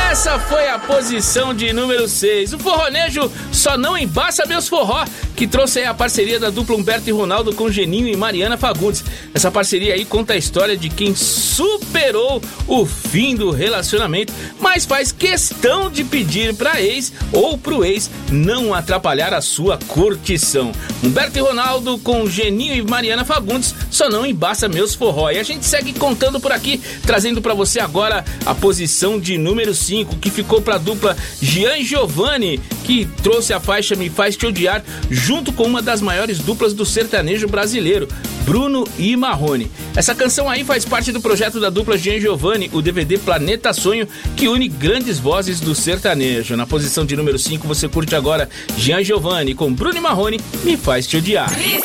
Essa foi a posição de número 6. O forronejo Só Não Embaça Meus Forró, que trouxe aí a parceria da dupla Humberto e Ronaldo com Geninho e Mariana Fagundes. Essa parceria aí conta a história de quem superou o fim do relacionamento, mas faz questão de pedir pra ex ou pro ex não atrapalhar a sua curtição. Humberto e Ronaldo com Geninho e Mariana Fagundes, Só Não Embaça Meus Forró. E a gente segue contando por aqui, trazendo pra você agora a posição de número 5, que ficou pra dupla Gian e Giovanni, que trouxe a faixa Me Faz Te Odiar, junto com uma das maiores duplas do sertanejo brasileiro, Bruno e Marrone. Essa canção aí faz parte do projeto da dupla Gian e Giovanni, o DVD Planeta Sonho, que une grandes vozes do sertanejo. Na posição de número 5 você curte agora Gian e Giovanni com Bruno e Marrone, Me Faz Te Odiar.